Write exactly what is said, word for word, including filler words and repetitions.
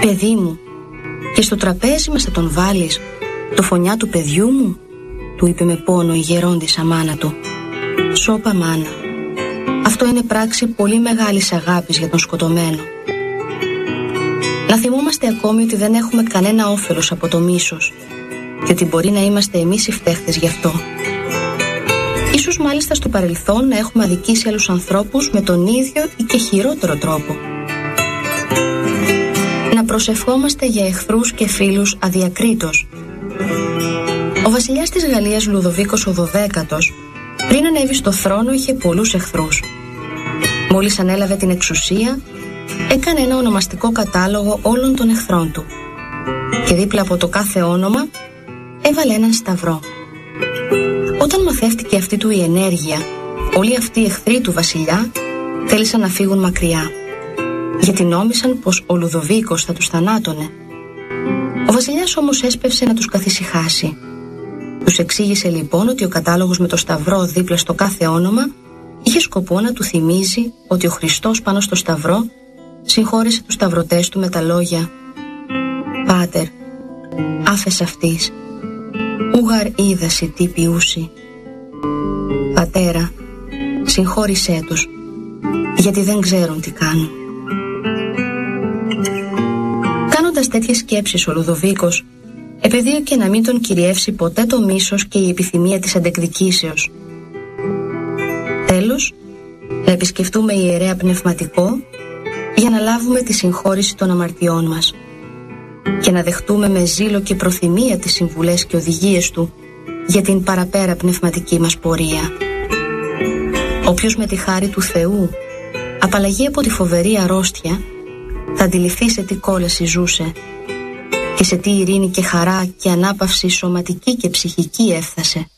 «Παιδί μου, και στο τραπέζι μας θα τον βάλεις, το φωνιά του παιδιού μου», του είπε με πόνο η γερόντισσα μάνα του. «Σώπα, μάνα, αυτό είναι πράξη πολύ μεγάλης αγάπης για τον σκοτωμένο. Να θυμόμαστε ακόμη ότι δεν έχουμε κανένα όφελος από το μίσος και ότι μπορεί να είμαστε εμείς οι φταίχτες γι' αυτό. Ίσως μάλιστα στο παρελθόν να έχουμε αδικήσει άλλους ανθρώπους με τον ίδιο ή και χειρότερο τρόπο. Να προσευχόμαστε για εχθρούς και φίλους αδιακρίτως. Ο βασιλιάς της Γαλλίας Λουδοβίκος ο δωδέκατος, πριν ανέβει στο θρόνο, είχε πολλούς εχθρούς. Μόλις ανέλαβε την εξουσία, έκανε ένα ονομαστικό κατάλογο όλων των εχθρών του και δίπλα από το κάθε όνομα έβαλε έναν σταυρό. Όταν μαθεύτηκε αυτή του η ενέργεια, όλοι αυτοί οι εχθροί του βασιλιά θέλησαν να φύγουν μακριά, γιατί νόμισαν πως ο Λουδοβίκος θα τους θανάτωνε. Ο βασιλιάς όμως έσπευσε να τους καθησυχάσει. Τους εξήγησε λοιπόν ότι ο κατάλογος με το σταυρό δίπλα στο κάθε όνομα είχε σκοπό να του θυμίζει ότι ο Χριστός πάνω στο σταυρό συγχώρησε τους σταυρωτές του με τα λόγια «Πάτερ, άφες αυτής, ούγαρ είδαση τι ποιούσι. Πατέρα, συγχώρησέ τους, γιατί δεν ξέρουν τι κάνουν». Κάνοντας τέτοιες σκέψεις, ο Λουδοβίκος επεδίωκε να μην τον κυριεύσει ποτέ το μίσος και η επιθυμία της αντεκδικήσεως. Τέλος, να επισκεφτούμε ιερέα πνευματικό για να λάβουμε τη συγχώρηση των αμαρτιών μας και να δεχτούμε με ζήλο και προθυμία τις συμβουλές και οδηγίες του για την παραπέρα πνευματική μας πορεία. Όποιος με τη χάρη του Θεού απαλλαγεί από τη φοβερή αρρώστια, θα αντιληφθεί σε τι κόλαση ζούσε και σε τι ειρήνη και χαρά και ανάπαυση σωματική και ψυχική έφτασε.